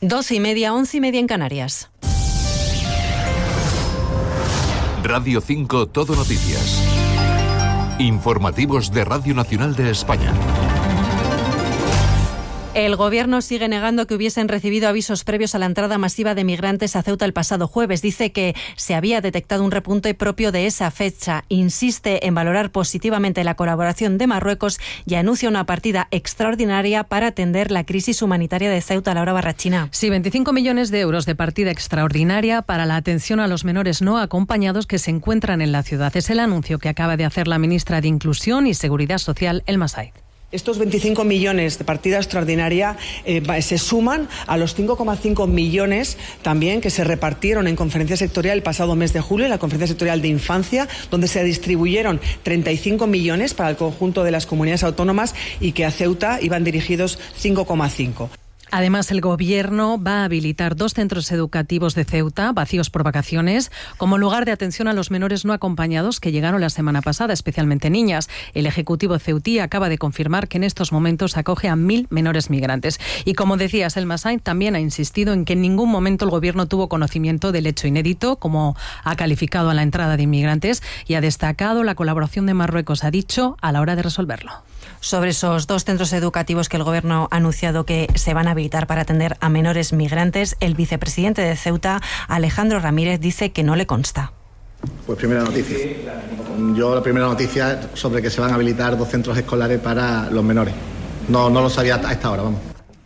12:30, 11:30 en Canarias. Radio 5 Todo Noticias. Informativos de Radio Nacional de España. El Gobierno sigue negando que hubiesen recibido avisos previos a la entrada masiva de migrantes a Ceuta el pasado jueves. Dice que se había detectado un repunte propio de esa fecha. Insiste en valorar positivamente la colaboración de Marruecos y anuncia una partida extraordinaria para atender la crisis humanitaria de Ceuta. Laura Barrachina. Sí, 25 millones de euros de partida extraordinaria para la atención a los menores no acompañados que se encuentran en la ciudad. Es el anuncio que acaba de hacer la ministra de Inclusión y Seguridad Social, Elma Said. Estos 25 millones de partida extraordinaria se suman a los 5,5 millones también que se repartieron en conferencia sectorial el pasado mes de julio, en la conferencia sectorial de infancia, donde se distribuyeron 35 millones para el conjunto de las comunidades autónomas y que a Ceuta iban dirigidos 5,5. Además, el Gobierno va a habilitar 2 centros educativos de Ceuta, vacíos por vacaciones, como lugar de atención a los menores no acompañados que llegaron la semana pasada, especialmente niñas. El Ejecutivo ceutí acaba de confirmar que en estos momentos acoge a 1.000 menores migrantes. Y como decía Selma Sainz, también ha insistido en que en ningún momento el Gobierno tuvo conocimiento del hecho inédito, como ha calificado a la entrada de inmigrantes, y ha destacado la colaboración de Marruecos, ha dicho, a la hora de resolverlo. Sobre esos 2 centros educativos que el Gobierno ha anunciado que se van a habilitar para atender a menores migrantes, el vicepresidente de Ceuta, Alejandro Ramírez, dice que no le consta. Pues primera noticia. Yo la primera noticia sobre que se van a habilitar 2 centros escolares para los menores. No lo sabía hasta esta hora, vamos.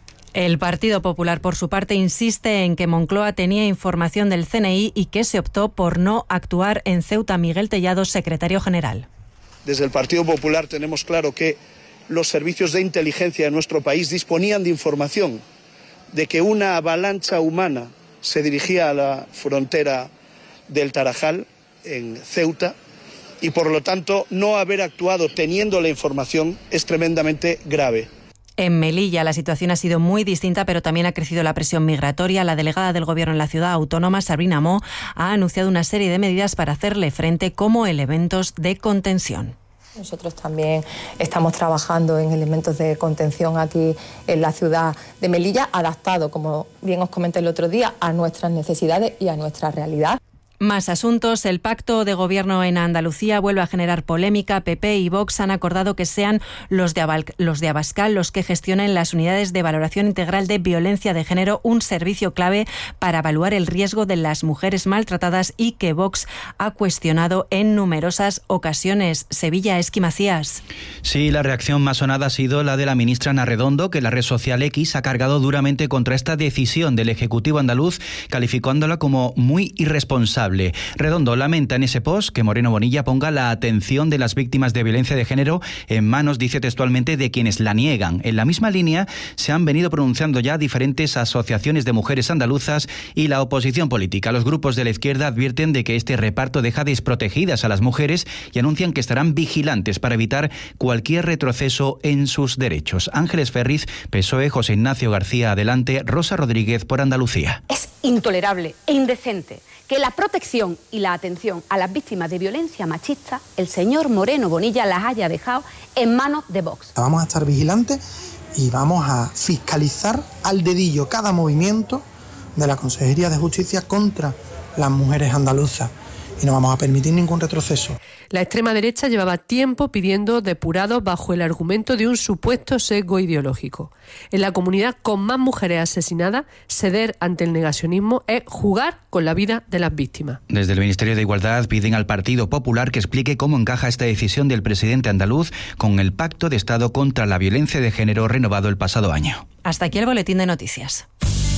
El Partido Popular, por su parte, insiste en que Moncloa tenía información del CNI y que se optó por no actuar en Ceuta. Miguel Tellado, secretario general. Desde el Partido Popular tenemos claro que los servicios de inteligencia de nuestro país disponían de información de que una avalancha humana se dirigía a la frontera del Tarajal, en Ceuta, y por lo tanto no haber actuado teniendo la información es tremendamente grave. En Melilla la situación ha sido muy distinta, pero también ha crecido la presión migratoria. La delegada del Gobierno en la ciudad autónoma, Sabrina Mo, ha anunciado una serie de medidas para hacerle frente, como elementos de contención. Nosotros también estamos trabajando en elementos de contención aquí en la ciudad de Melilla, adaptado, como bien os comenté el otro día, a nuestras necesidades y a nuestra realidad. Más asuntos. El pacto de gobierno en Andalucía vuelve a generar polémica. PP y Vox han acordado que sean los de Abascal los que gestionen las unidades de valoración integral de violencia de género, un servicio clave para evaluar el riesgo de las mujeres maltratadas y que Vox ha cuestionado en numerosas ocasiones. Sevilla, Esqui Macías. Sí, la reacción más sonada ha sido la de la ministra Ana Redondo, que la red social X ha cargado duramente contra esta decisión del Ejecutivo andaluz, calificándola como muy irresponsable. Redondo lamenta en ese post que Moreno Bonilla ponga la atención de las víctimas de violencia de género en manos, dice textualmente, de quienes la niegan. En la misma línea se han venido pronunciando ya diferentes asociaciones de mujeres andaluzas y la oposición política. Los grupos de la izquierda advierten de que este reparto deja desprotegidas a las mujeres y anuncian que estarán vigilantes para evitar cualquier retroceso en sus derechos. Ángeles Ferriz, PSOE, José Ignacio García Adelante, Rosa Rodríguez por Andalucía. Es intolerable e indecente que la protección y la atención a las víctimas de violencia machista, el señor Moreno Bonilla las haya dejado en manos de Vox. Vamos a estar vigilantes y vamos a fiscalizar al dedillo cada movimiento de la Consejería de Justicia contra las mujeres andaluzas. Y no vamos a permitir ningún retroceso. La extrema derecha llevaba tiempo pidiendo depurados bajo el argumento de un supuesto sesgo ideológico. En la comunidad con más mujeres asesinadas, ceder ante el negacionismo es jugar con la vida de las víctimas. Desde el Ministerio de Igualdad piden al Partido Popular que explique cómo encaja esta decisión del presidente andaluz con el Pacto de Estado contra la Violencia de Género renovado el pasado año. Hasta aquí el boletín de noticias.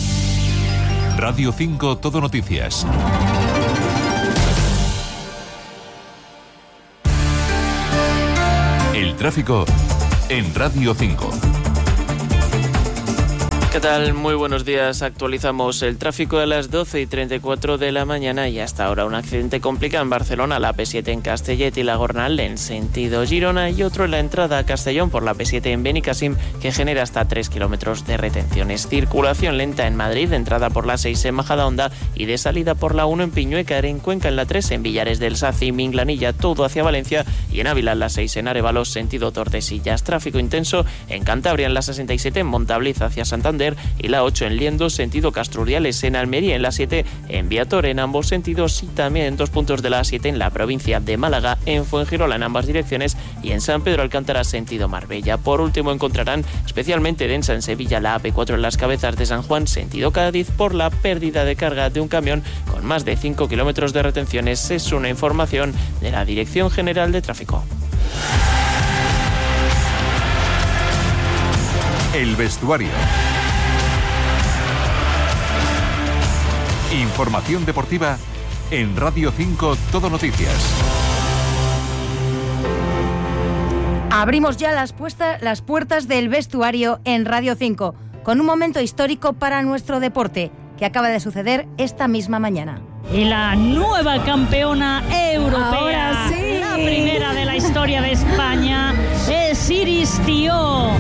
Radio 5 Todo Noticias. El tráfico en Radio 5. ¿Qué tal? Muy buenos días. Actualizamos el tráfico a las 12:34 de la mañana y hasta ahora un accidente complica en Barcelona, la P7 en Castellet y la Gornal en sentido Girona y otro en la entrada a Castellón por la P7 en Benicàssim que genera hasta 3 kilómetros de retenciones. Circulación lenta en Madrid, de entrada por la 6 en Majadahonda y de salida por la 1 en Piñueca, en Cuenca en la 3 en Villares del Saci, Minglanilla, todo hacia Valencia y en Ávila en la 6 en Arévalos, sentido Tordesillas. Tráfico intenso en Cantabria en la 67 en Montabliz hacia Santander Santander, y la 8 en Liendo, sentido Castruriales, en Almería en la 7, en Viator en ambos sentidos, y también en 2 puntos de la 7 en la provincia de Málaga, en Fuengirola en ambas direcciones y en San Pedro Alcántara sentido Marbella. Por último encontrarán especialmente densa en Sevilla la AP4 en las Cabezas de San Juan sentido Cádiz por la pérdida de carga de un camión con más de 5 kilómetros de retenciones. Es una información de la Dirección General de Tráfico. El vestuario. Información deportiva en Radio 5 Todo Noticias. Abrimos ya las puertas del vestuario en Radio 5, con un momento histórico para nuestro deporte, que acaba de suceder esta misma mañana. Y la nueva campeona europea, ahora sí, la primera de la historia de España, es Iris Tió.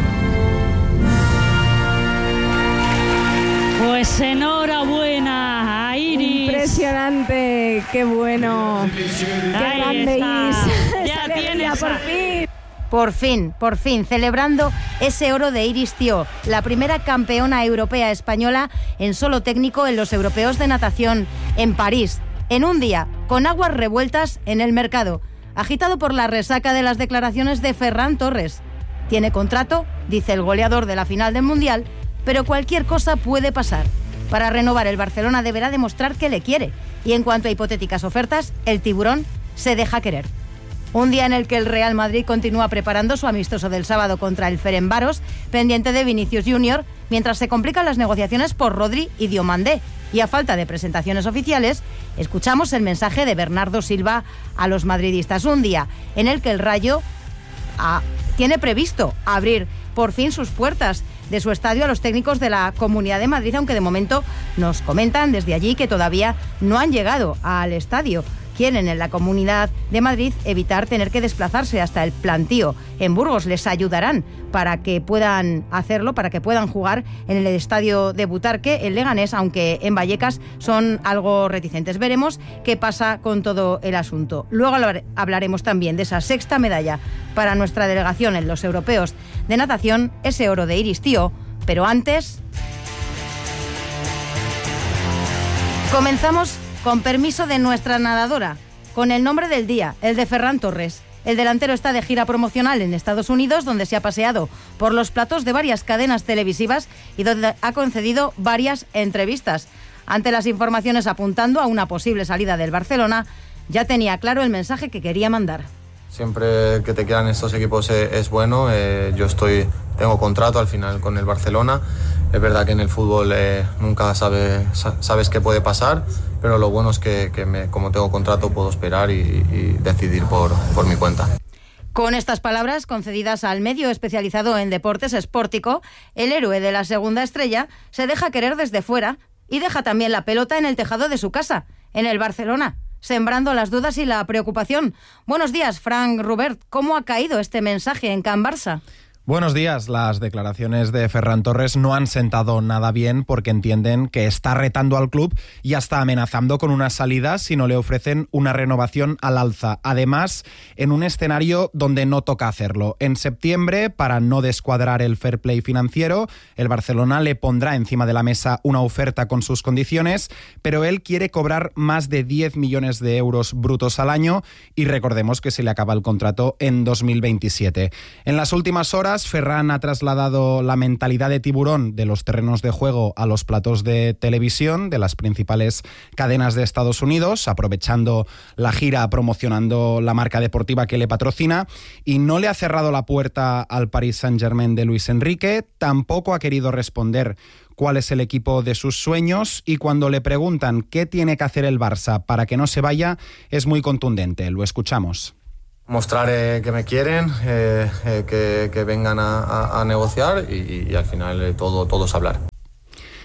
Pues enhorabuena a Iris. Impresionante, qué bueno. Qué grande Iris. Ya tienes por fin. Por fin, celebrando ese oro de Iris Tió, la primera campeona europea española en solo técnico en los europeos de natación en París, en un día con aguas revueltas en el mercado, agitado por la resaca de las declaraciones de Ferran Torres. Tiene contrato, dice el goleador de la final del Mundial, pero cualquier cosa puede pasar. Para renovar, el Barcelona deberá demostrar que le quiere, y en cuanto a hipotéticas ofertas, el tiburón se deja querer. Un día en el que el Real Madrid continúa preparando su amistoso del sábado contra el Ferencváros, pendiente de Vinicius Junior, mientras se complican las negociaciones por Rodri y Diomandé. Y a falta de presentaciones oficiales, escuchamos el mensaje de Bernardo Silva a los madridistas. Un día en el que el Rayo tiene previsto abrir por fin sus puertas de su estadio a los técnicos de la Comunidad de Madrid, aunque de momento nos comentan desde allí que todavía no han llegado al estadio. Quieren en la Comunidad de Madrid evitar tener que desplazarse hasta el Plantío en Burgos. Les ayudarán para que puedan hacerlo, para que puedan jugar en el estadio de Butarque, en Leganés, aunque en Vallecas son algo reticentes. Veremos qué pasa con todo el asunto. Luego hablaremos también de esa sexta medalla para nuestra delegación en los europeos de natación, ese oro de Iris Tió, pero antes comenzamos con permiso de nuestra nadadora, con el nombre del día, el de Ferran Torres. El delantero está de gira promocional en Estados Unidos, donde se ha paseado por los platós de varias cadenas televisivas y donde ha concedido varias entrevistas. Ante las informaciones apuntando a una posible salida del Barcelona, ya tenía claro el mensaje que quería mandar. Siempre que te quieran estos equipos es bueno. Tengo contrato al final con el Barcelona. Es verdad que en el fútbol nunca sabes qué puede pasar, pero lo bueno es que como tengo contrato puedo esperar y decidir por mi cuenta. Con estas palabras concedidas al medio especializado en deportes Sportico, el héroe de la segunda estrella se deja querer desde fuera y deja también la pelota en el tejado de su casa, en el Barcelona, sembrando las dudas y la preocupación. Buenos días, Frank Rubert. ¿Cómo ha caído este mensaje en Can Barça? Buenos días. Las declaraciones de Ferran Torres no han sentado nada bien porque entienden que está retando al club y hasta amenazando con una salida si no le ofrecen una renovación al alza. Además, en un escenario donde no toca hacerlo. En septiembre, para no descuadrar el fair play financiero, el Barcelona le pondrá encima de la mesa una oferta con sus condiciones, pero él quiere cobrar más de 10 millones de euros brutos al año y recordemos que se le acaba el contrato en 2027. En las últimas horas, Ferran ha trasladado la mentalidad de tiburón de los terrenos de juego a los platós de televisión de las principales cadenas de Estados Unidos, aprovechando la gira promocionando la marca deportiva que le patrocina, y no le ha cerrado la puerta al Paris Saint-Germain de Luis Enrique, tampoco ha querido responder cuál es el equipo de sus sueños, y cuando le preguntan qué tiene que hacer el Barça para que no se vaya, es muy contundente. Lo escuchamos. Mostrar que me quieren, que vengan a negociar y al final todos hablar.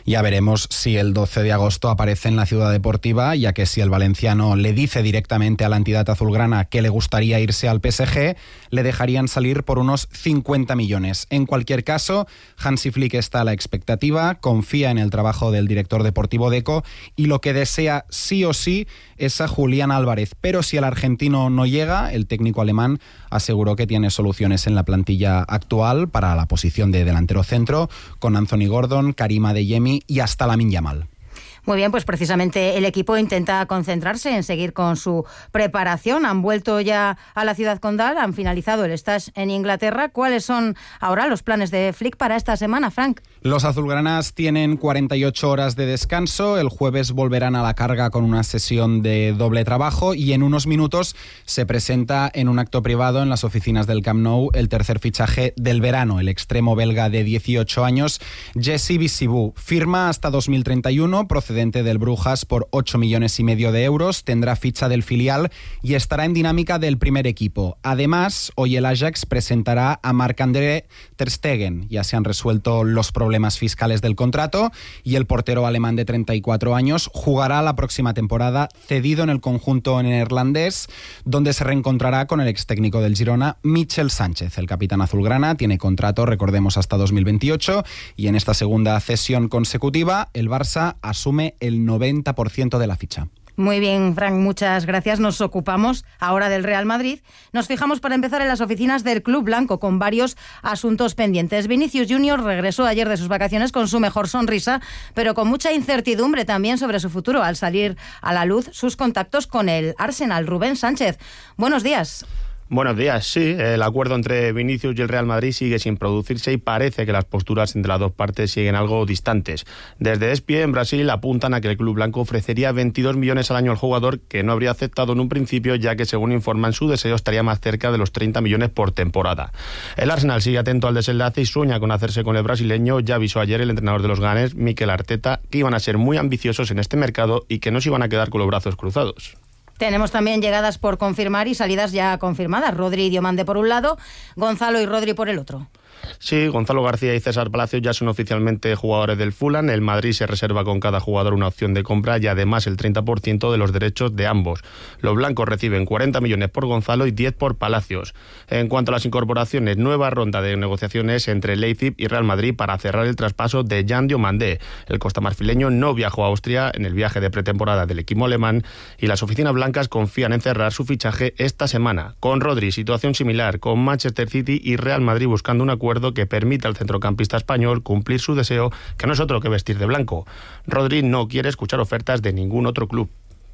Ya veremos si el 12 de agosto aparece en la Ciudad Deportiva, ya que si el valenciano le dice directamente a la entidad azulgrana que le gustaría irse al PSG, le dejarían salir por unos 50 millones. En cualquier caso, Hansi Flick está a la expectativa, confía en el trabajo del director deportivo Deco y lo que desea sí o sí es a Julián Álvarez. Pero si el argentino no llega, el técnico alemán aseguró que tiene soluciones en la plantilla actual para la posición de delantero centro, con Anthony Gordon, Karim Adeyemi y hasta Lamine Yamal. Muy bien, pues precisamente el equipo intenta concentrarse en seguir con su preparación. Han vuelto ya a la ciudad condal, han finalizado el stage en Inglaterra. ¿Cuáles son ahora los planes de Flick para esta semana, Frank? Los azulgranas tienen 48 horas de descanso. El jueves volverán a la carga con una sesión de doble trabajo y en unos minutos se presenta en un acto privado en las oficinas del Camp Nou el tercer fichaje del verano, el extremo belga de 18 años, Jesse Bissibou. Firma hasta 2031, procedente del Brujas por 8,5 millones de euros, tendrá ficha del filial y estará en dinámica del primer equipo. Además, hoy el Ajax presentará a Marc-André ter Stegen. Ya se han resuelto los problemas fiscales del contrato y el portero alemán de 34 años jugará la próxima temporada cedido en el conjunto neerlandés, donde se reencontrará con el ex técnico del Girona, Michel Sánchez. El capitán azulgrana tiene contrato, recordemos, hasta 2028 y en esta segunda cesión consecutiva el Barça asume el 90% de la ficha. Muy bien, Frank, muchas gracias. Nos ocupamos ahora del Real Madrid. Nos fijamos para empezar en las oficinas del Club Blanco con varios asuntos pendientes. Vinicius Junior regresó ayer de sus vacaciones con su mejor sonrisa, pero con mucha incertidumbre también sobre su futuro al salir a la luz sus contactos con el Arsenal. Rubén Sánchez, buenos días. Buenos días, sí. El acuerdo entre Vinicius y el Real Madrid sigue sin producirse y parece que las posturas entre las dos partes siguen algo distantes. Desde ESPN en Brasil apuntan a que el club blanco ofrecería 22 millones al año al jugador, que no habría aceptado en un principio, ya que según informan su deseo estaría más cerca de los 30 millones por temporada. El Arsenal sigue atento al desenlace y sueña con hacerse con el brasileño. Ya avisó ayer el entrenador de los Gunners, Mikel Arteta, que iban a ser muy ambiciosos en este mercado y que no se iban a quedar con los brazos cruzados. Tenemos también llegadas por confirmar y salidas ya confirmadas. Rodri y Diomande por un lado, Gonzalo y Rodri por el otro. Sí, Gonzalo García y César Palacios ya son oficialmente jugadores del Fulham. El Madrid se reserva con cada jugador una opción de compra y además el 30% de los derechos de ambos. Los blancos reciben 40 millones por Gonzalo y 10 por Palacios. En cuanto a las incorporaciones, nueva ronda de negociaciones entre Leipzig y Real Madrid para cerrar el traspaso de Jan Diomande. El costamarfileño no viajó a Austria en el viaje de pretemporada del equipo alemán y las oficinas blancas confían en cerrar su fichaje esta semana. Con Rodri, situación similar, con Manchester City y Real Madrid buscando un acuerdo que permita al centrocampista español cumplir su deseo, que no es otro que vestir de blanco. Rodri no quiere escuchar ofertas de ningún otro club.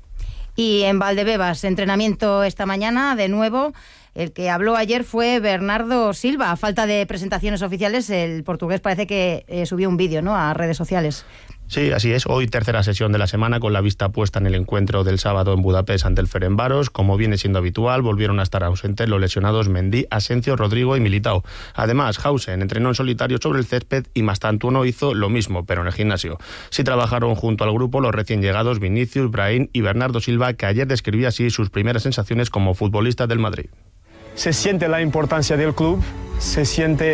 Y en Valdebebas, entrenamiento esta mañana, de nuevo. El que habló ayer fue Bernardo Silva. A falta de presentaciones oficiales, el portugués parece que subió un vídeo, ¿no?, a redes sociales. Sí, así es. Hoy tercera sesión de la semana con la vista puesta en el encuentro del sábado en Budapest ante el Ferencváros. Como viene siendo habitual, volvieron a estar ausentes los lesionados Mendy, Asensio, Rodrigo y Militao. Además, Hausen entrenó en solitario sobre el césped y Mastantuono hizo lo mismo, pero en el gimnasio. Sí trabajaron junto al grupo los recién llegados Vinicius, Brahim y Bernardo Silva, que ayer describía así sus primeras sensaciones como futbolista del Madrid. Se siente la importancia del club, se siente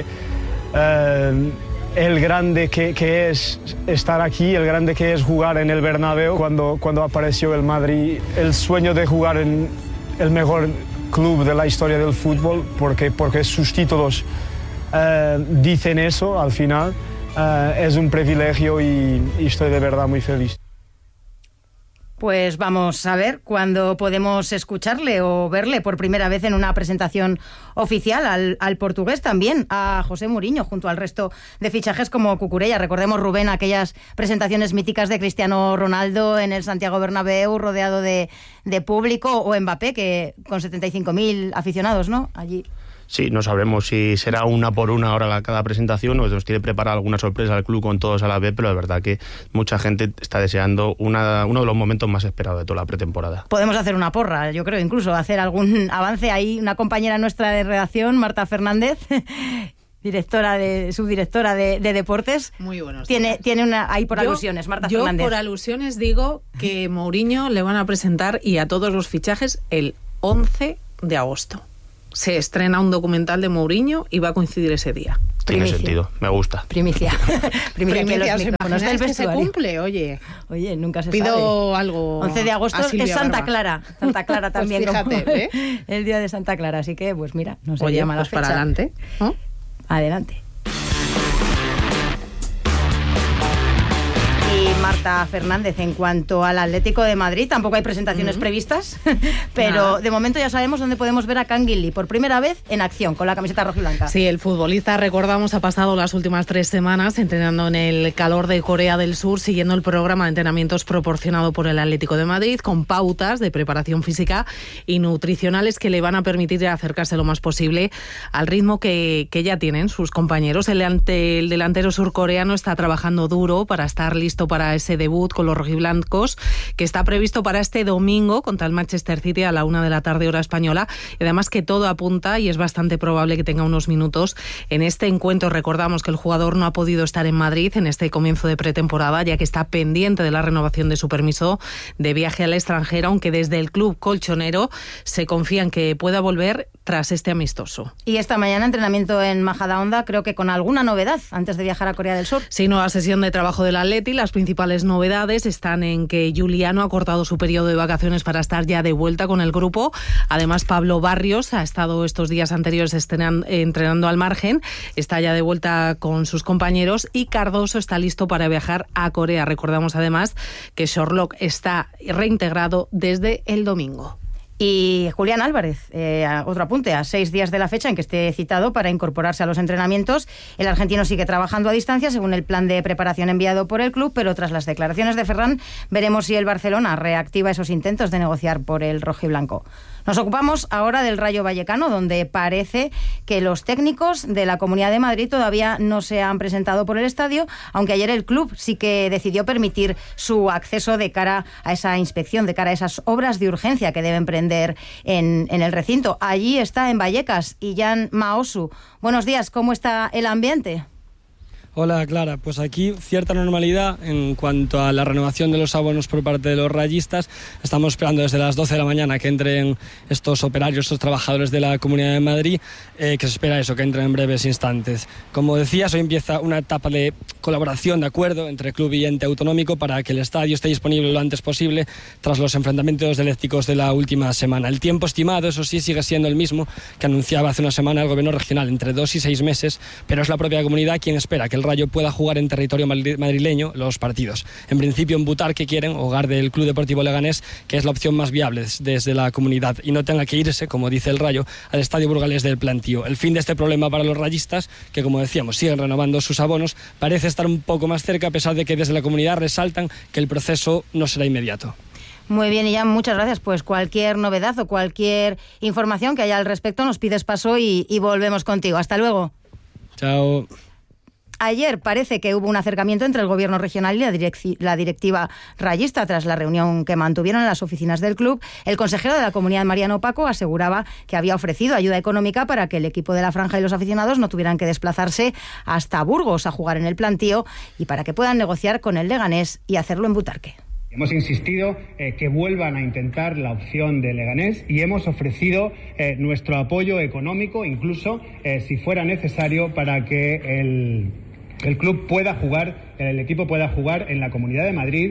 el grande que es estar aquí, el grande que es jugar en el Bernabéu. Cuando apareció el Madrid, el sueño de jugar en el mejor club de la historia del fútbol, porque sus títulos dicen eso al final, es un privilegio y estoy de verdad muy feliz. Pues vamos a ver cuándo podemos escucharle o verle por primera vez en una presentación oficial al portugués, también a José Mourinho junto al resto de fichajes como Cucurella. Recordemos, Rubén, aquellas presentaciones míticas de Cristiano Ronaldo en el Santiago Bernabéu rodeado de público, o Mbappé, que con 75.000 aficionados, ¿no?, allí. Sí, no sabremos si será una por una ahora cada presentación o nos tiene preparada alguna sorpresa al club con todos a la vez, pero la verdad que mucha gente está deseando uno de los momentos más esperados de toda la pretemporada. Podemos hacer una porra, yo creo, incluso hacer algún avance ahí. Una compañera nuestra de redacción, Marta Fernández, subdirectora de deportes. Muy buenos días. Tiene una ahí por alusiones, Marta Fernández. Yo por alusiones digo que Mourinho le van a presentar, y a todos los fichajes, el 11 de agosto. Se estrena un documental de Mourinho y va a coincidir ese día. Tiene sentido, me gusta. Primicia. Primicia que los micrófonos del que se vestuario. cumple, oye. Oye, nunca se Pido sabe. algo 11 de agosto es Santa Clara. Santa Clara también. Pues fíjate, como el día de Santa Clara. Así que, pues mira, no se Oye, llama pues la fecha. para adelante, ¿no? Adelante. Y Marta Fernández, en cuanto al Atlético de Madrid, tampoco hay presentaciones previstas, pero Nada. de momento ya sabemos dónde podemos ver a Canguilí por primera vez en acción con la camiseta rojiblanca. Sí, el futbolista, recordamos, ha pasado las últimas 3 semanas entrenando en el calor de Corea del Sur, siguiendo el programa de entrenamientos proporcionado por el Atlético de Madrid, con pautas de preparación física y nutricionales que le van a permitir acercarse lo más posible al ritmo que ya tienen sus compañeros. El delantero surcoreano está trabajando duro para estar listo para ese debut con los rojiblancos, que está previsto para este domingo contra el Manchester City a la 1 de la tarde hora española, y además que todo apunta y es bastante probable que tenga unos minutos en este encuentro. Recordamos que el jugador no ha podido estar en Madrid en este comienzo de pretemporada, ya que está pendiente de la renovación de su permiso de viaje al extranjero, aunque desde el club colchonero se confía en que pueda volver tras este amistoso. Y esta mañana entrenamiento en Majadahonda, creo que con alguna novedad antes de viajar a Corea del Sur. Sí, nueva sesión de trabajo del Atleti. Las principales novedades están en que Juliano ha cortado su periodo de vacaciones para estar ya de vuelta con el grupo. Además, Pablo Barrios ha estado estos días anteriores entrenando al margen, está ya de vuelta con sus compañeros, y Cardoso está listo para viajar a Corea. Recordamos además que Sherlock está reintegrado desde el domingo. Y Julián Álvarez, otro apunte, a 6 días de la fecha en que esté citado para incorporarse a los entrenamientos. El argentino sigue trabajando a distancia según el plan de preparación enviado por el club, pero tras las declaraciones de Ferran veremos si el Barcelona reactiva esos intentos de negociar por el rojiblanco. Nos ocupamos ahora del Rayo Vallecano, donde parece que los técnicos de la Comunidad de Madrid todavía no se han presentado por el estadio, aunque ayer el club sí que decidió permitir su acceso de cara a esa inspección, de cara a esas obras de urgencia que deben prender en el recinto. Allí está en Vallecas Jan Maosu. Buenos días, ¿cómo está el ambiente? Hola Clara, pues aquí cierta normalidad en cuanto a la renovación de los abonos por parte de los rayistas. Estamos esperando desde las 12 de la mañana que entren estos operarios, estos trabajadores de la Comunidad de Madrid, que se espera eso, que entren en breves instantes. Como decías, hoy empieza una etapa de colaboración, de acuerdo, entre club y ente autonómico para que el estadio esté disponible lo antes posible tras los enfrentamientos dialécticos de la última semana. El tiempo estimado, eso sí, sigue siendo el mismo que anunciaba hace una semana el gobierno regional, entre 2 y 6 meses, pero es la propia comunidad quien espera que el Rayo pueda jugar en territorio madrileño los partidos. En principio en Butarque quieren, hogar del Club Deportivo Leganés, que es la opción más viable desde la comunidad, y no tenga que irse, como dice el Rayo, al Estadio Burgalés del Plantío. El fin de este problema para los rayistas, que como decíamos siguen renovando sus abonos, parece estar un poco más cerca, a pesar de que desde la comunidad resaltan que el proceso no será inmediato. Muy bien, Jan, muchas gracias. Pues cualquier novedad o cualquier información que haya al respecto nos pides paso y volvemos contigo. Hasta luego. Chao. Ayer parece que hubo un acercamiento entre el gobierno regional y la directiva rayista tras la reunión que mantuvieron en las oficinas del club. El consejero de la comunidad, Mariano Paco, aseguraba que había ofrecido ayuda económica para que el equipo de la franja y los aficionados no tuvieran que desplazarse hasta Burgos a jugar en el Plantío y para que puedan negociar con el Leganés y hacerlo en Butarque. Hemos insistido que vuelvan a intentar la opción de Leganés y hemos ofrecido nuestro apoyo económico, incluso si fuera necesario, para que el club pueda jugar, el equipo pueda jugar en la Comunidad de Madrid.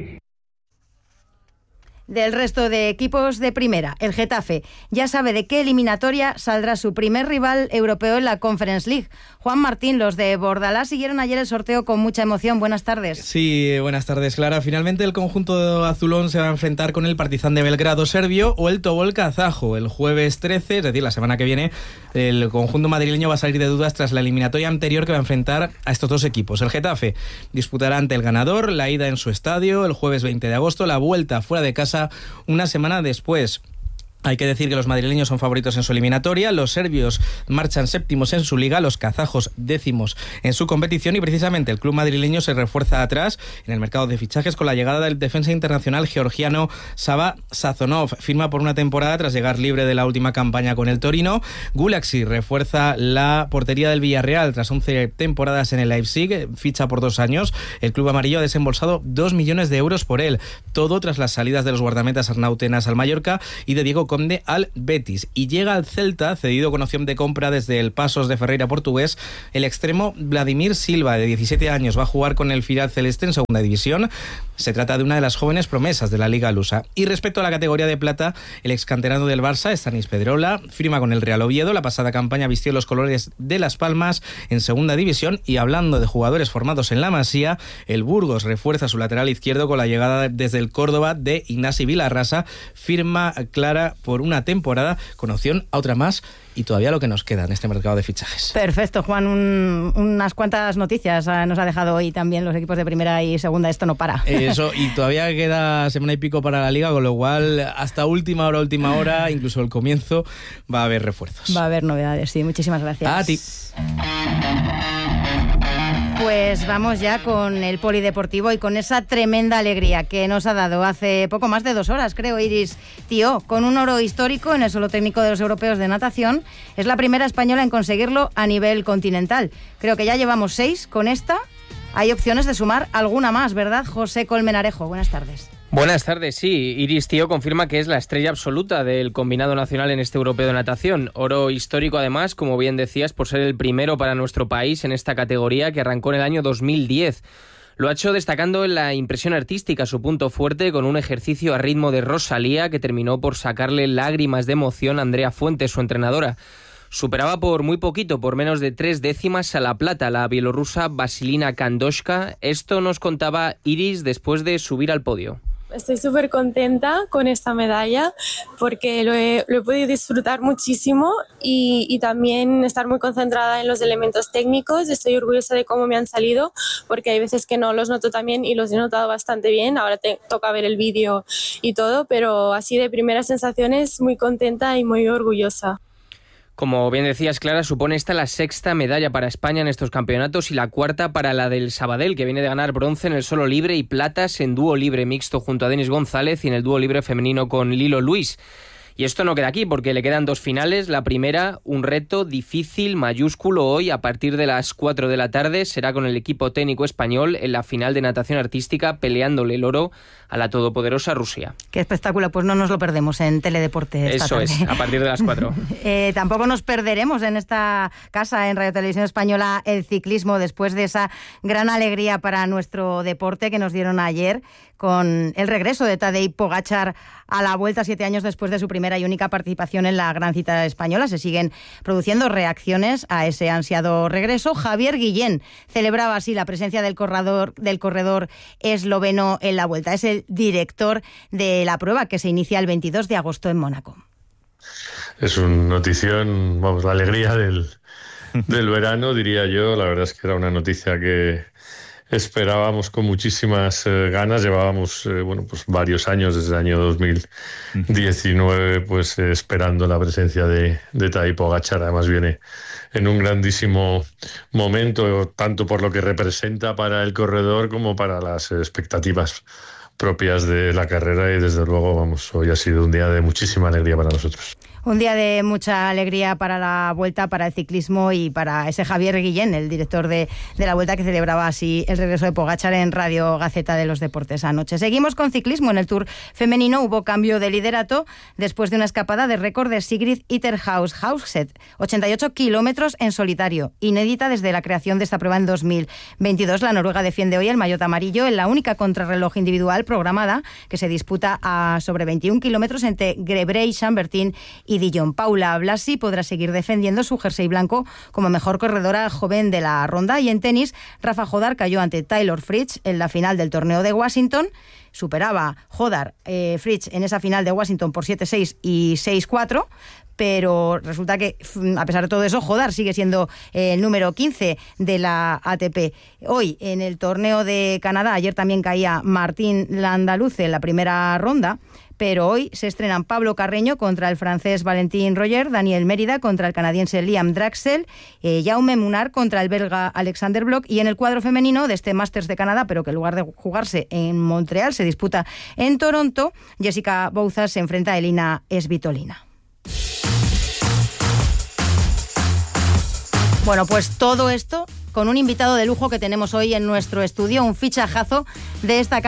Del resto de equipos de primera, el Getafe ya sabe de qué eliminatoria saldrá su primer rival europeo en la Conference League. Juan Martín, los de Bordalás siguieron ayer el sorteo con mucha emoción. Buenas tardes. Sí, buenas tardes, Clara. Finalmente el conjunto azulón se va a enfrentar con el Partizan de Belgrado serbio o el Tobol kazajo. El jueves 13, es decir, la semana que viene, el conjunto madrileño va a salir de dudas tras la eliminatoria anterior que va a enfrentar a estos dos equipos. El Getafe disputará ante el ganador la ida en su estadio el jueves 20 de agosto, la vuelta fuera de casa una semana después. Hay que decir que los madrileños son favoritos en su eliminatoria, los serbios marchan séptimos en su liga, los kazajos décimos en su competición y precisamente el club madrileño se refuerza atrás en el mercado de fichajes con la llegada del defensa internacional georgiano Sava Sazonov. Firma por una temporada tras llegar libre de la última campaña con el Torino. Gulaxi refuerza la portería del Villarreal tras 11 temporadas en el Leipzig, ficha por 2 años. El club amarillo ha desembolsado 2 millones de euros por él, todo tras las salidas de los guardametas Arnau Tenas al Mallorca y de Diego Conde al Betis. Y llega al Celta, cedido con opción de compra desde el Pasos de Ferreira portugués, el extremo Vladimir Silva, de 17 años. Va a jugar con el filial celeste en segunda división. Se trata de una de las jóvenes promesas de la Liga Lusa. Y respecto a la categoría de plata, el excanterano del Barça, Stanis Pedrola, firma con el Real Oviedo. La pasada campaña vistió los colores de Las Palmas en segunda división. Y hablando de jugadores formados en la Masía, el Burgos refuerza su lateral izquierdo con la llegada desde el Córdoba de Ignasi Vilarrasa. Firma clara por una temporada con opción a otra más. Y todavía lo que nos queda en este mercado de fichajes. Perfecto, Juan. Unas cuantas noticias nos ha dejado hoy también los equipos de primera y segunda. Esto no para. Eso, y todavía queda semana y pico para la Liga, con lo cual hasta última hora, incluso el comienzo, va a haber refuerzos. Va a haber novedades, sí. Muchísimas gracias. A ti. Pues vamos ya con el polideportivo y con esa tremenda alegría que nos ha dado hace poco más de 2 horas, creo, Iris Tío, con un oro histórico en el solo técnico de los europeos de natación. Es la primera española en conseguirlo a nivel continental. Creo que ya llevamos 6 con esta. Hay opciones de sumar alguna más, ¿verdad, José Colmenarejo? Buenas tardes. Buenas tardes, sí. Iris Tío confirma que es la estrella absoluta del combinado nacional en este europeo de natación. Oro histórico, además, como bien decías, por ser el primero para nuestro país en esta categoría, que arrancó en el año 2010. Lo ha hecho destacando en la impresión artística, su punto fuerte, con un ejercicio a ritmo de Rosalía que terminó por sacarle lágrimas de emoción a Andrea Fuentes, su entrenadora. Superaba por muy poquito, por menos de 3 décimas a la plata, la bielorrusa Vasilina Kandoshka. Esto nos contaba Iris después de subir al podio. Estoy súper contenta con esta medalla porque lo he podido disfrutar muchísimo y también estar muy concentrada en los elementos técnicos. Estoy orgullosa de cómo me han salido porque hay veces que no los noto tan bien y los he notado bastante bien. Ahora toca ver el vídeo y todo, pero así de primeras sensaciones muy contenta y muy orgullosa. Como bien decías, Clara, supone esta la 6ª medalla para España en estos campeonatos y la 4ª para la del Sabadell, que viene de ganar bronce en el solo libre y platas en dúo libre mixto junto a Denis González y en el dúo libre femenino con Lilo Luis. Y esto no queda aquí porque le quedan 2 finales. La primera, un reto difícil, mayúsculo, hoy a partir de las 4 de la tarde. Será con el equipo técnico español en la final de natación artística, peleándole el oro a la todopoderosa Rusia. Qué espectáculo, pues no nos lo perdemos en Teledeporte esta tarde. Eso es, a partir de las 4. Tampoco nos perderemos en esta casa, en Radio Televisión Española, el ciclismo, después de esa gran alegría para nuestro deporte que nos dieron ayer con el regreso de Tadej Pogačar a la Vuelta 7 años después de su primera y única participación en la gran cita española. Se siguen produciendo reacciones a ese ansiado regreso. Javier Guillén celebraba así la presencia del corredor esloveno en la Vuelta. Es el director de la prueba que se inicia el 22 de agosto en Mónaco. Es una notición, vamos, la alegría del verano, diría yo. La verdad es que era una noticia que esperábamos con muchísimas ganas. Llevábamos pues varios años, desde el año 2019, pues esperando la presencia de Tadej Pogačar. Además viene en un grandísimo momento, tanto por lo que representa para el corredor como para las expectativas propias de la carrera, y desde luego, vamos, hoy ha sido un día de muchísima alegría para nosotros. Un día de mucha alegría para la Vuelta, para el ciclismo y para ese Javier Guillén, el director de la Vuelta, que celebraba así el regreso de Pogačar en Radio Gaceta de los Deportes anoche. Seguimos con ciclismo. En el Tour femenino hubo cambio de liderato después de una escapada de récord de Sigrid Itterhaus-Hauset, 88 kilómetros en solitario, inédita desde la creación de esta prueba en 2022. La noruega defiende hoy el maillot amarillo en la única contrarreloj individual programada, que se disputa a sobre 21 kilómetros entre Gebrey-Chambertin y Dijon. Paula Blasi podrá seguir defendiendo su jersey blanco como mejor corredora joven de la ronda. Y en tenis, Rafa Jodar cayó ante Taylor Fritz en la final del torneo de Washington. Superaba Jodar Fritz en esa final de Washington por 7-6 y 6-4, pero resulta que, a pesar de todo eso, Jodar sigue siendo el número 15 de la ATP. Hoy, en el torneo de Canadá, ayer también caía Martín Landaluce en la primera ronda, pero hoy se estrenan Pablo Carreño contra el francés Valentin Roger, Daniel Mérida contra el canadiense Liam Draxel, Jaume Munar contra el belga Alexander Bloch, y en el cuadro femenino de este Masters de Canadá, pero que en lugar de jugarse en Montreal se disputa en Toronto, Jessica Bouzas se enfrenta a Elina Svitolina. Bueno, pues todo esto con un invitado de lujo que tenemos hoy en nuestro estudio, un fichajazo de esta casa,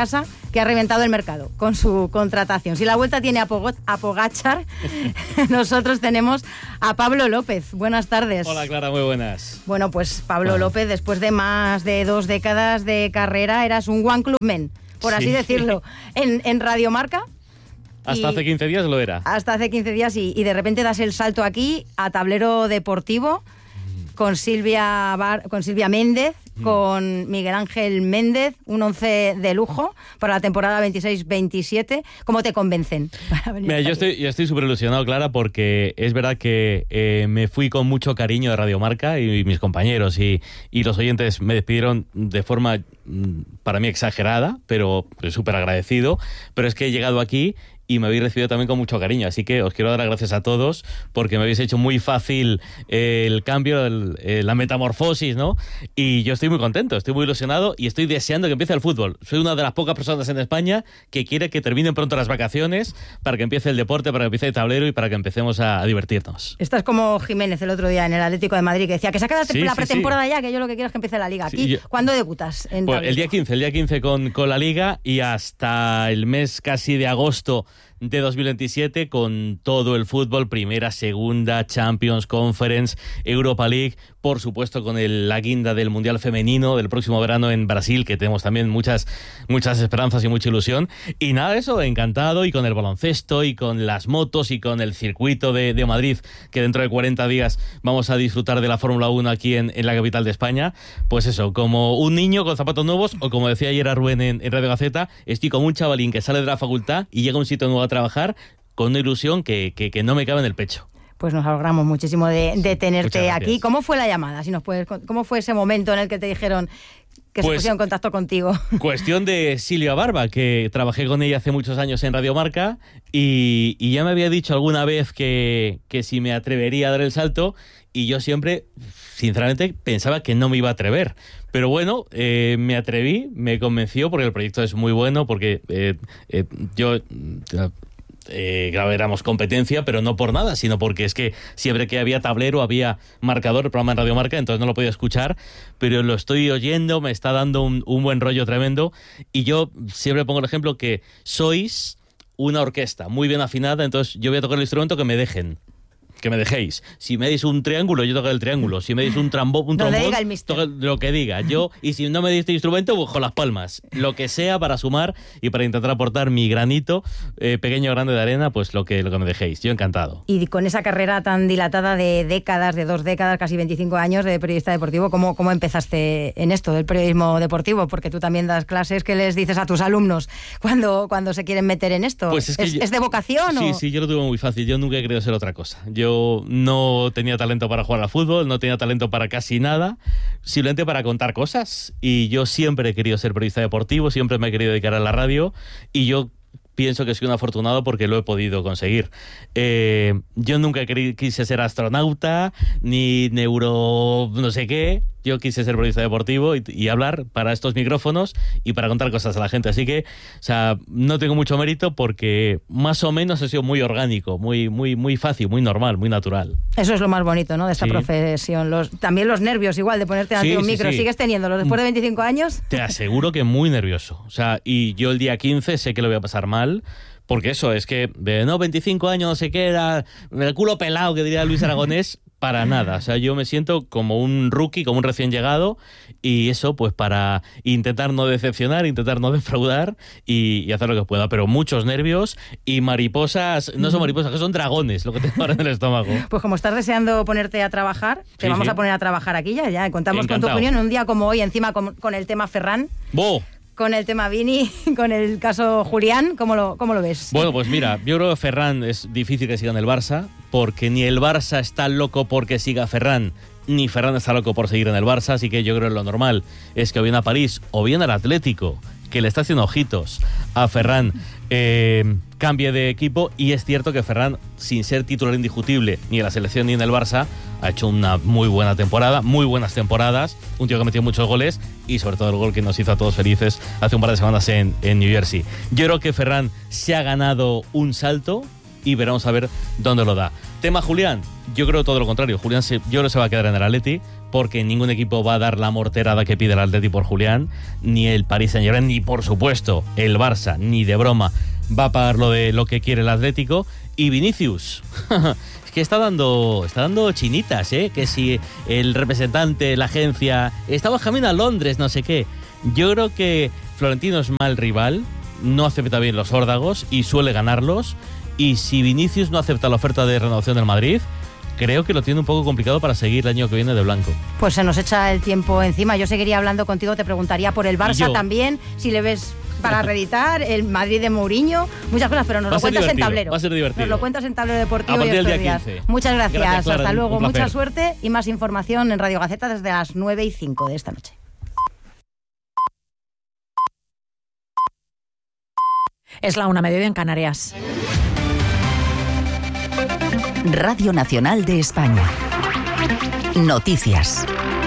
que ha reventado el mercado con su contratación. Si la Vuelta tiene a Pogačar, nosotros tenemos a Pablo López. Buenas tardes. Hola Clara, muy buenas. Bueno, pues Pablo López, después de más de 2 décadas de carrera, eras un one club man, por así decirlo, en Radio Marca. Hasta hace 15 días lo era. Hasta hace 15 días y de repente das el salto aquí a Tablero Deportivo con Silvia Méndez, con Miguel Ángel Méndez, un 11 de lujo para la temporada 26-27. ¿Cómo te convencen para venir? Mira, yo estoy súper ilusionado, Clara, porque es verdad que me fui con mucho cariño de Radio Marca y mis compañeros y los oyentes me despidieron de forma para mí exagerada, pero súper agradecido. Pero es que he llegado aquí y me habéis recibido también con mucho cariño, así que os quiero dar las gracias a todos porque me habéis hecho muy fácil el cambio, la metamorfosis, ¿no? Y yo estoy muy contento, estoy muy ilusionado y estoy deseando que empiece el fútbol. Soy una de las pocas personas en España que quiere que terminen pronto las vacaciones para que empiece el deporte, para que empiece el tablero y para que empecemos a divertirnos. Estás como Jiménez el otro día en el Atlético de Madrid, que decía que se acaba la pretemporada ya, que yo lo que quiero es que empiece la Liga. Aquí, ¿cuándo debutas? Pues el día 15 con la Liga y hasta el mes casi de agosto de 2027 con todo el fútbol, primera, segunda, Champions, Conference, Europa League, por supuesto con la guinda del Mundial Femenino del próximo verano en Brasil, que tenemos también muchas esperanzas y mucha ilusión. Y nada de eso, encantado, y con el baloncesto, y con las motos, y con el circuito de Madrid, que dentro de 40 días vamos a disfrutar de la Fórmula 1 aquí en la capital de España. Pues eso, como un niño con zapatos nuevos, o como decía ayer a Rubén en Radio Gaceta, estoy como un chavalín que sale de la facultad y llega a un sitio nuevo a trabajar con una ilusión que no me cabe en el pecho. Pues nos alegramos muchísimo de tenerte aquí. ¿Cómo fue la llamada? Si nos puedes, ¿cómo fue ese momento en el que te dijeron que se pusieron en contacto contigo? Cuestión de Silvia Barba, que trabajé con ella hace muchos años en Radio Marca y ya me había dicho alguna vez que si me atrevería a dar el salto, y yo siempre, sinceramente, pensaba que no me iba a atrever. Pero bueno, me atreví, me convenció porque el proyecto es muy bueno, porque claro, éramos competencia, pero no por nada, sino porque es que siempre que había tablero, había marcador, el programa en Radio Marca, entonces no lo podía escuchar, pero lo estoy oyendo, me está dando un buen rollo tremendo, y yo siempre pongo el ejemplo que sois una orquesta muy bien afinada, entonces yo voy a tocar el instrumento que me dejéis. Si me deis un triángulo, yo toco el triángulo. Si me deis un trombón, toco lo que diga. Yo, y si no me deis este instrumento, busco las palmas. Lo que sea para sumar y para intentar aportar mi granito, pequeño o grande de arena, pues lo que me dejéis. Yo encantado. Y con esa carrera tan dilatada de décadas, de 2 décadas, casi 25 años de periodista deportivo, ¿cómo empezaste en esto del periodismo deportivo? Porque tú también das clases. ¿Qué les dices a tus alumnos cuando se quieren meter en esto? Pues ¿Es de vocación? Sí, yo lo tuve muy fácil. Yo nunca he querido ser otra cosa. Yo no tenía talento para jugar al fútbol, no tenía talento para casi nada, simplemente para contar cosas. Y yo siempre he querido ser periodista deportivo, siempre me he querido dedicar a la radio, y yo pienso que soy un afortunado porque lo he podido conseguir. Yo nunca quise ser astronauta, ni no sé qué. Yo quise ser periodista deportivo y hablar para estos micrófonos y para contar cosas a la gente. Así que, o sea, no tengo mucho mérito porque más o menos he sido muy orgánico, muy fácil, muy normal, muy natural. Eso es lo más bonito, ¿no?, de esta profesión. También los nervios, igual, de ponerte ante un micro. ¿Sigues teniéndolos después de 25 años? Te aseguro que muy nervioso. O sea, y yo el día 15 sé que lo voy a pasar mal. Porque eso, es que de 25 años, no sé qué, era el culo pelado, que diría Luis Aragonés, para nada. O sea, yo me siento como un rookie, como un recién llegado, y eso pues para intentar no decepcionar, intentar no defraudar y hacer lo que pueda. Pero muchos nervios y mariposas, no son mariposas, que son dragones lo que tengo ahora en el estómago. Pues como estás deseando ponerte a trabajar, te vamos a poner a trabajar aquí ya. Contamos con tu opinión un día como hoy, encima con el tema Ferran. ¡Bo! Con el tema Vini, con el caso Julián, ¿cómo lo ves? Bueno, pues mira, yo creo que Ferran es difícil que siga en el Barça, porque ni el Barça está loco porque siga Ferran, ni Ferran está loco por seguir en el Barça, así que yo creo que lo normal es que o bien a París o bien al Atlético, que le está haciendo ojitos a Ferran, cambie de equipo. Y es cierto que Ferran, sin ser titular indiscutible ni en la selección ni en el Barça, ha hecho una muy buena temporada, muy buenas temporadas, un tío que ha metido muchos goles y sobre todo el gol que nos hizo a todos felices hace un par de semanas en New Jersey. Yo creo que Ferran se ha ganado un salto y veremos a ver dónde lo da. Tema Julián, yo creo todo lo contrario. Julián yo creo que se va a quedar en el Atleti, porque ningún equipo va a dar la morterada que pide el Atleti por Julián, ni el Paris Saint-Germain, ni por supuesto el Barça, ni de broma va a pagar lo que quiere el Atlético. Y Vinicius, es que está dando chinitas, que si el representante, la agencia, estaba camino a Londres, no sé qué. Yo creo que Florentino es mal rival, no acepta bien los órdagos y suele ganarlos, y si Vinicius no acepta la oferta de renovación del Madrid, creo que lo tiene un poco complicado para seguir el año que viene de blanco. Pues se nos echa el tiempo encima. Yo seguiría hablando contigo, te preguntaría por el Barça también, si le ves para reeditar, el Madrid de Mourinho, muchas cosas, pero nos lo cuentas en tablero. Va a ser divertido. Nos lo cuentas en tablero deportivo a partir y estos del día días. 15. Muchas gracias. Clara, hasta luego. un placer. Mucha suerte y más información en Radio Gaceta desde las 9:05 de esta noche. Es la 1:00 en Canarias. Radio Nacional de España. Noticias.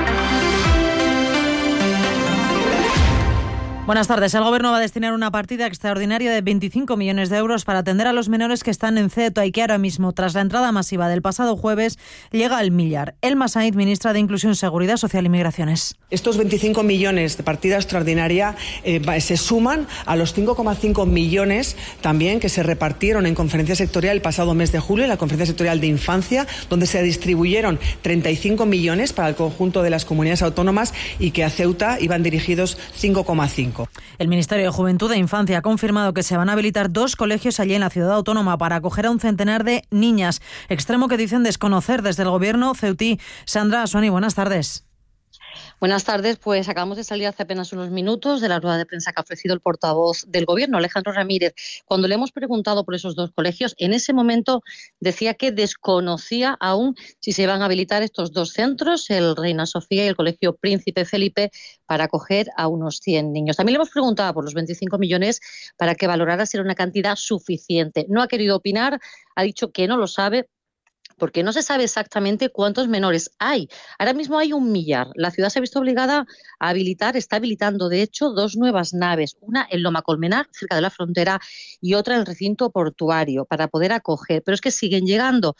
Buenas tardes. El Gobierno va a destinar una partida extraordinaria de 25 millones de euros para atender a los menores que están en Ceuta y que ahora mismo, tras la entrada masiva del pasado jueves, llega al millar. Elma Sainz, ministra de Inclusión, Seguridad Social y Migraciones. Estos 25 millones de partida extraordinaria se suman a los 5,5 millones también que se repartieron en conferencia sectorial el pasado mes de julio, en la conferencia sectorial de infancia, donde se distribuyeron 35 millones para el conjunto de las comunidades autónomas y que a Ceuta iban dirigidos 5,5. El Ministerio de Juventud e Infancia ha confirmado que se van a habilitar 2 colegios allí en la ciudad autónoma para acoger a un centenar de niñas, extremo que dicen desconocer desde el Gobierno ceutí. Sandra Asuani, buenas tardes. Buenas tardes, pues acabamos de salir hace apenas unos minutos de la rueda de prensa que ha ofrecido el portavoz del Gobierno, Alejandro Ramírez. Cuando le hemos preguntado por esos 2 colegios, en ese momento decía que desconocía aún si se iban a habilitar estos 2 centros, el Reina Sofía y el Colegio Príncipe Felipe, para acoger a unos 100 niños. También le hemos preguntado por los 25 millones para que valorara si era una cantidad suficiente. No ha querido opinar, ha dicho que no lo sabe, porque no se sabe exactamente cuántos menores hay. Ahora mismo hay un millar. La ciudad se ha visto obligada a habilitar, está habilitando de hecho 2 nuevas naves, una en Loma Colmenar, cerca de la frontera, y otra en el recinto portuario, para poder acoger. Pero es que siguen llegando,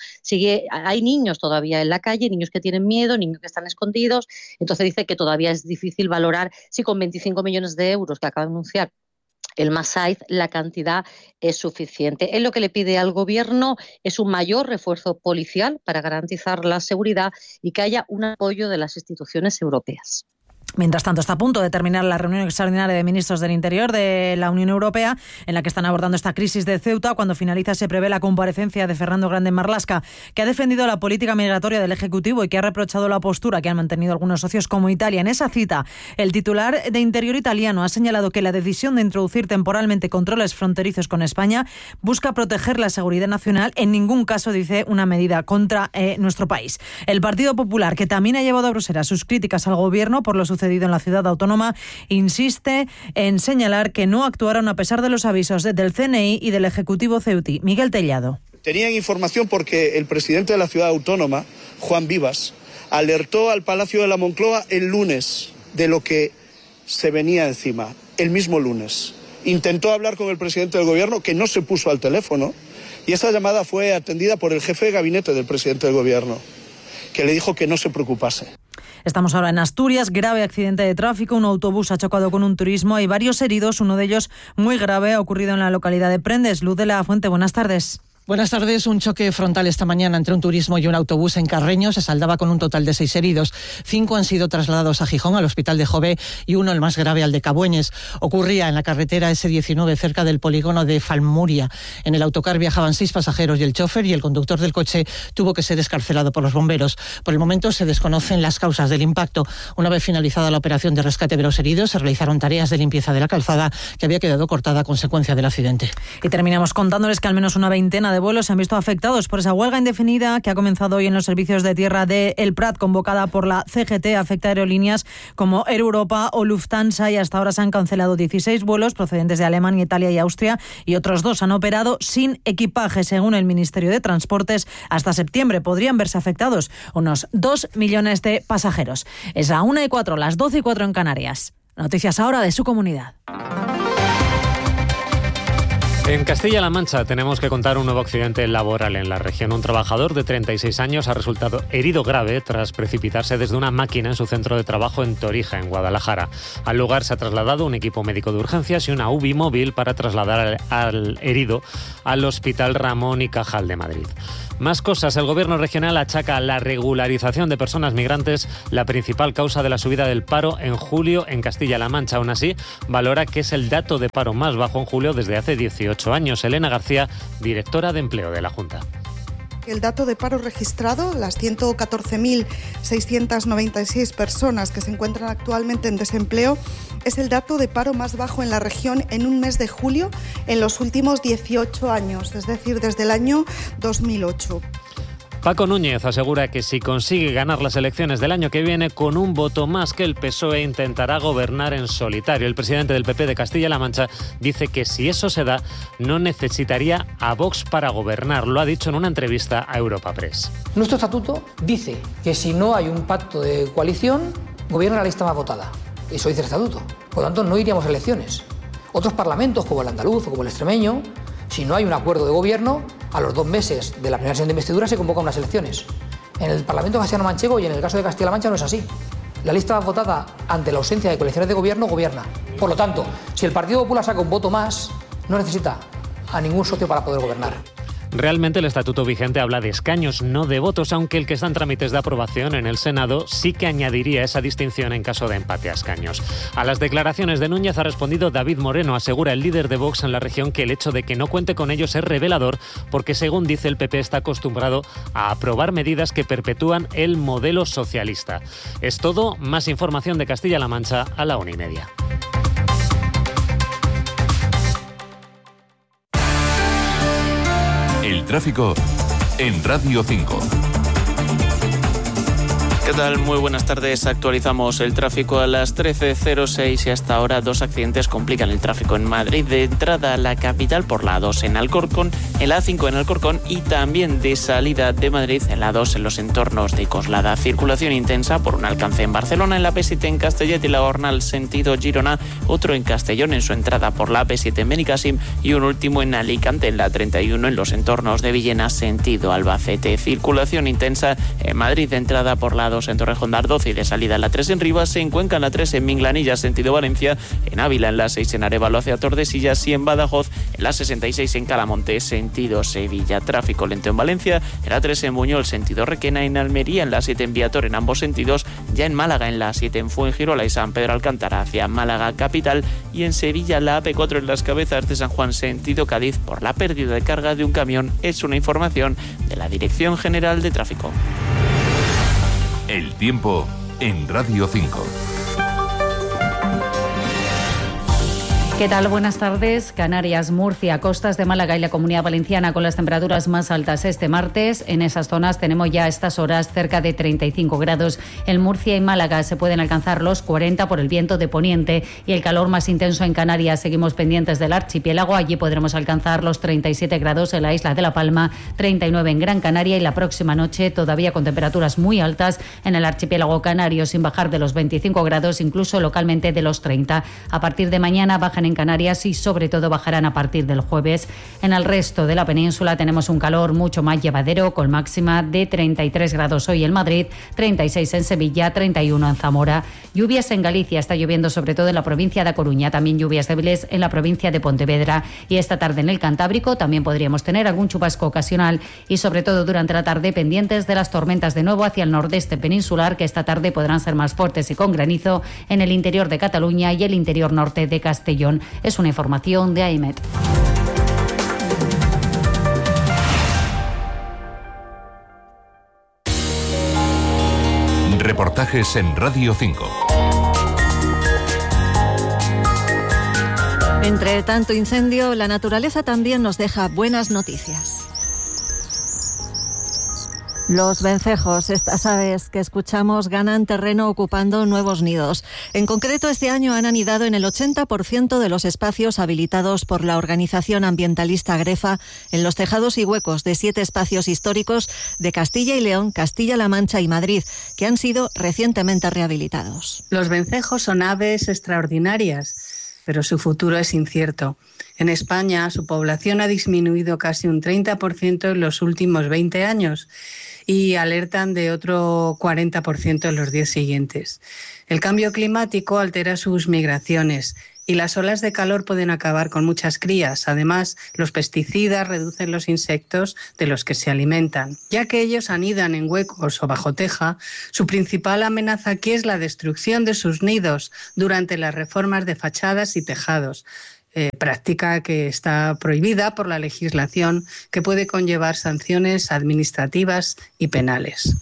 hay niños todavía en la calle, niños que tienen miedo, niños que están escondidos. Entonces dice que todavía es difícil valorar si con 25 millones de euros que acaba de anunciar el Masaiz, la cantidad es suficiente. Él lo que le pide al Gobierno es un mayor refuerzo policial para garantizar la seguridad y que haya un apoyo de las instituciones europeas. Mientras tanto, está a punto de terminar la reunión extraordinaria de ministros del Interior de la Unión Europea, en la que están abordando esta crisis de Ceuta. Cuando finaliza, se prevé la comparecencia de Fernando Grande Marlaska, que ha defendido la política migratoria del Ejecutivo y que ha reprochado la postura que han mantenido algunos socios como Italia. En esa cita, el titular de Interior italiano ha señalado que la decisión de introducir temporalmente controles fronterizos con España busca proteger la seguridad nacional. En ningún caso, dice, una medida contra nuestro país. El Partido Popular, que también ha llevado a Bruselas sus críticas al Gobierno por lo sucedido en la ciudad autónoma, insiste en señalar que no actuaron a pesar de los avisos del CNI y del Ejecutivo ceutí. Miguel Tellado. Tenían información porque el presidente de la ciudad autónoma, Juan Vivas, alertó al Palacio de la Moncloa el lunes de lo que se venía encima, el mismo lunes. Intentó hablar con el presidente del Gobierno, que no se puso al teléfono, y esa llamada fue atendida por el jefe de gabinete del presidente del Gobierno, que le dijo que no se preocupase. Estamos ahora en Asturias, grave accidente de tráfico, un autobús ha chocado con un turismo, hay varios heridos, uno de ellos muy grave, ha ocurrido en la localidad de Prendes. Luz de la Fuente, buenas tardes. Buenas tardes. Un choque frontal esta mañana entre un turismo y un autobús en Carreño se saldaba con un total de 6 heridos. 5 han sido trasladados a Gijón, al hospital de Jové, y uno, el más grave, al de Cabueñes. Ocurría en la carretera S19, cerca del polígono de Falmuria. En el autocar viajaban 6 pasajeros y el chofer, y el conductor del coche tuvo que ser excarcelado por los bomberos. Por el momento se desconocen las causas del impacto. Una vez finalizada la operación de rescate de los heridos, se realizaron tareas de limpieza de la calzada, que había quedado cortada a consecuencia del accidente. Y terminamos contándoles que al menos una veintena de vuelos se han visto afectados por esa huelga indefinida que ha comenzado hoy en los servicios de tierra de El Prat, convocada por la CGT. Afecta a aerolíneas como Air Europa o Lufthansa, y hasta ahora se han cancelado 16 vuelos procedentes de Alemania, Italia y Austria, y otros 2 han operado sin equipaje. Según el Ministerio de Transportes, hasta septiembre podrían verse afectados unos 2 millones de pasajeros. Es la 1:04, las 12:04 en Canarias. Noticias ahora de su comunidad. En Castilla-La Mancha tenemos que contar un nuevo accidente laboral en la región. Un trabajador de 36 años ha resultado herido grave tras precipitarse desde una máquina en su centro de trabajo en Torija, en Guadalajara. Al lugar se ha trasladado un equipo médico de urgencias y una UBI móvil para trasladar al herido al Hospital Ramón y Cajal de Madrid. Más cosas. El gobierno regional achaca a la regularización de personas migrantes la principal causa de la subida del paro en julio en Castilla-La Mancha. Aún así, valora que es el dato de paro más bajo en julio desde hace 18 años. Elena García, directora de Empleo de la Junta. El dato de paro registrado, las 114.696 personas que se encuentran actualmente en desempleo, es el dato de paro más bajo en la región en un mes de julio en los últimos 18 años, es decir, desde el año 2008. Paco Núñez asegura que si consigue ganar las elecciones del año que viene, con un voto más que el PSOE intentará gobernar en solitario. El presidente del PP de Castilla-La Mancha dice que si eso se da, no necesitaría a Vox para gobernar. Lo ha dicho en una entrevista a Europa Press. Nuestro estatuto dice que si no hay un pacto de coalición, gobierna la lista más votada. Eso dice el estatuto. Por lo tanto, no iríamos a elecciones. Otros parlamentos, como el andaluz o como el extremeño, si no hay un acuerdo de gobierno, a los 2 meses de la primera sesión de investidura se convocan unas elecciones. En el Parlamento castellano-manchego y en el caso de Castilla-La Mancha no es así. La lista más votada ante la ausencia de coaliciones de gobierno gobierna. Por lo tanto, si el Partido Popular saca un voto más, no necesita a ningún socio para poder gobernar. Realmente el estatuto vigente habla de escaños, no de votos, aunque el que está en trámites de aprobación en el Senado sí que añadiría esa distinción en caso de empate a escaños. A las declaraciones de Núñez ha respondido David Moreno. Asegura el líder de Vox en la región que el hecho de que no cuente con ellos es revelador porque, según dice, el PP está acostumbrado a aprobar medidas que perpetúan el modelo socialista. Es todo. Más información de Castilla-La Mancha a la 1:30. El tráfico en Radio 5. ¿Qué tal? Muy buenas tardes. Actualizamos el tráfico a las 13:06 y hasta ahora 2 accidentes complican el tráfico en Madrid. De entrada a la capital por la A2 en Alcorcón, en la A5 en Alcorcón y también de salida de Madrid en la A2 en los entornos de Coslada. Circulación intensa por un alcance en Barcelona, en la P7 en Castellet y la Gornal sentido Girona, otro en Castellón en su entrada por la P7 en Benicàssim y un último en Alicante en la 31 en los entornos de Villena sentido Albacete. Circulación intensa en Madrid de entrada por la A2 en Torrejón de Ardoz y de salida en la 3 en Rivas, en Cuenca en la 3 en Minglanilla sentido Valencia, en Ávila en la 6 en Arévalo hacia Tordesillas y en Badajoz en la 66 en Calamonte sentido Sevilla. Tráfico lento en Valencia, en la 3 en Buñol sentido Requena, en Almería en la 7 en Viator en ambos sentidos, ya en Málaga en la 7 en Fuengirola y San Pedro Alcántara hacia Málaga capital y en Sevilla la AP4 en las Cabezas de San Juan sentido Cádiz por la pérdida de carga de un camión. Es una información de la Dirección General de Tráfico. El tiempo en Radio 5. ¿Qué tal? Buenas tardes. Canarias, Murcia, costas de Málaga y la Comunidad Valenciana con las temperaturas más altas este martes. En esas zonas tenemos ya a estas horas cerca de 35 grados. En Murcia y Málaga se pueden alcanzar los 40 por el viento de poniente y el calor más intenso en Canarias. Seguimos pendientes del archipiélago. Allí podremos alcanzar los 37 grados en la isla de La Palma, 39 en Gran Canaria y la próxima noche todavía con temperaturas muy altas en el archipiélago canario sin bajar de los 25 grados, incluso localmente de los 30. A partir de mañana bajan en Canarias y sobre todo bajarán a partir del jueves. En el resto de la península tenemos un calor mucho más llevadero con máxima de 33 grados hoy en Madrid, 36 en Sevilla, 31 en Zamora. Lluvias en Galicia, está lloviendo sobre todo en la provincia de A Coruña, también lluvias débiles en la provincia de Pontevedra y esta tarde en el Cantábrico también podríamos tener algún chubasco ocasional y sobre todo durante la tarde pendientes de las tormentas de nuevo hacia el nordeste peninsular que esta tarde podrán ser más fuertes y con granizo en el interior de Cataluña y el interior norte de Castellón. Es una información de AEMET. Reportajes en Radio 5. Entre tanto incendio, la naturaleza también nos deja buenas noticias. Los vencejos, estas aves que escuchamos, ganan terreno ocupando nuevos nidos. En concreto, este año han anidado en el 80% de los espacios habilitados por la organización ambientalista Grefa en los tejados y huecos de 7 espacios históricos de Castilla y León, Castilla-La Mancha y Madrid, que han sido recientemente rehabilitados. Los vencejos son aves extraordinarias, pero su futuro es incierto. En España, su población ha disminuido casi un 30% en los últimos 20 años y alertan de otro 40% en los 10 siguientes. El cambio climático altera sus migraciones y las olas de calor pueden acabar con muchas crías. Además, los pesticidas reducen los insectos de los que se alimentan. Ya que ellos anidan en huecos o bajo teja, su principal amenaza aquí es la destrucción de sus nidos durante las reformas de fachadas y tejados. Práctica que está prohibida por la legislación, que puede conllevar sanciones administrativas y penales.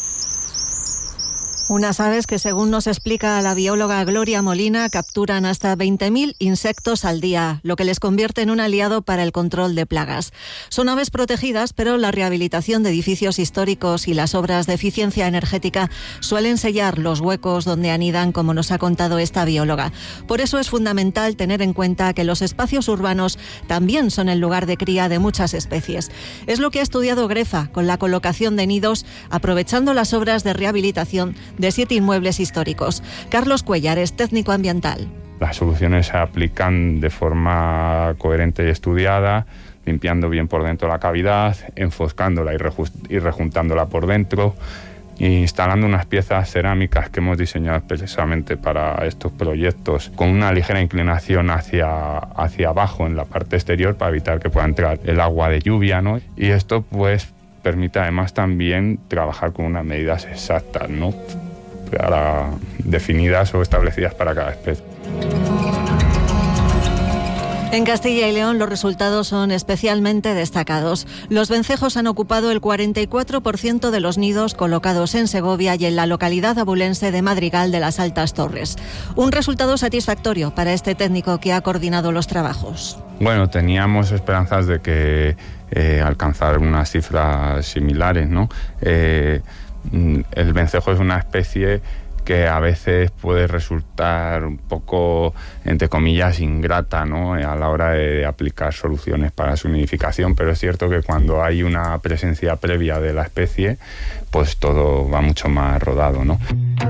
Unas aves que, según nos explica la bióloga Gloria Molina, capturan hasta 20.000 insectos al día, lo que les convierte en un aliado para el control de plagas. Son aves protegidas, pero la rehabilitación de edificios históricos y las obras de eficiencia energética suelen sellar los huecos donde anidan, como nos ha contado esta bióloga. Por eso es fundamental tener en cuenta que los espacios urbanos también son el lugar de cría de muchas especies. Es lo que ha estudiado Grefa con la colocación de nidos, aprovechando las obras de rehabilitación de 7 inmuebles históricos. Carlos Cuellar es técnico ambiental. Las soluciones se aplican de forma coherente y estudiada, limpiando bien por dentro la cavidad, enfoscándola y rejuntándola por dentro, instalando unas piezas cerámicas que hemos diseñado precisamente para estos proyectos con una ligera inclinación hacia abajo en la parte exterior para evitar que pueda entrar el agua de lluvia, ¿no? Y esto pues permite además también trabajar con unas medidas exactas, ¿no? Definidas o establecidas para cada especie. En Castilla y León los resultados son especialmente destacados. Los vencejos han ocupado el 44% de los nidos colocados en Segovia y en la localidad abulense de Madrigal de las Altas Torres. Un resultado satisfactorio para este técnico que ha coordinado los trabajos. Bueno, teníamos esperanzas de que alcanzar unas cifras similares, ¿no? El vencejo es una especie que a veces puede resultar un poco, entre comillas, ingrata, ¿no? A la hora de aplicar soluciones para su nidificación, pero es cierto que cuando hay una presencia previa de la especie, pues todo va mucho más rodado, ¿no?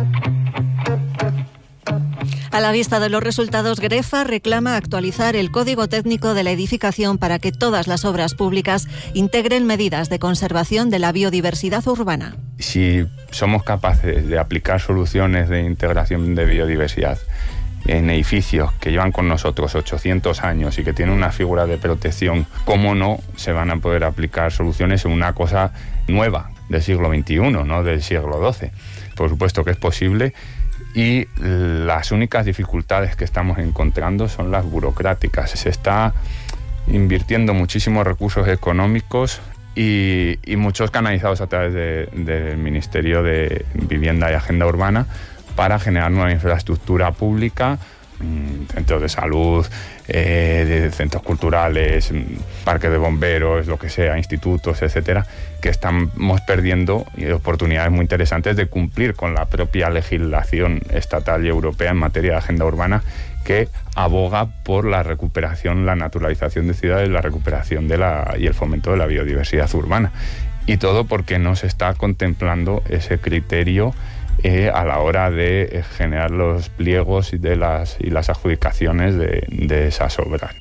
A la vista de los resultados, Grefa reclama actualizar el Código Técnico de la Edificación para que todas las obras públicas integren medidas de conservación de la biodiversidad urbana. Si somos capaces de aplicar soluciones de integración de biodiversidad en edificios que llevan con nosotros 800 años y que tienen una figura de protección, ¿cómo no se van a poder aplicar soluciones en una cosa nueva del siglo XXI, no del siglo XII? Por supuesto que es posible. Y las únicas dificultades que estamos encontrando son las burocráticas. Se está invirtiendo muchísimos recursos económicos y muchos canalizados a través del Ministerio de Vivienda y Agenda Urbana para generar nueva infraestructura pública, centros de salud, de centros culturales, parques de bomberos, lo que sea, institutos, etcétera, que estamos perdiendo oportunidades muy interesantes de cumplir con la propia legislación estatal y europea en materia de agenda urbana, que aboga por la recuperación, la naturalización de ciudades, la recuperación y el fomento de la biodiversidad urbana. Y todo porque no se está contemplando ese criterio a la hora de generar los pliegos y las adjudicaciones de esas obras.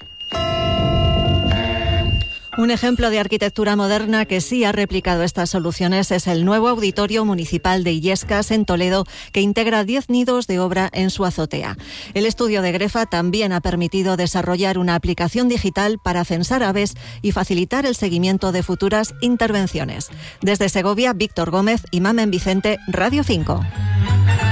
Un ejemplo de arquitectura moderna que sí ha replicado estas soluciones es el nuevo Auditorio Municipal de Illescas, en Toledo, que integra 10 nidos de obra en su azotea. El estudio de Grefa también ha permitido desarrollar una aplicación digital para censar aves y facilitar el seguimiento de futuras intervenciones. Desde Segovia, Víctor Gómez y Mamen Vicente, Radio 5.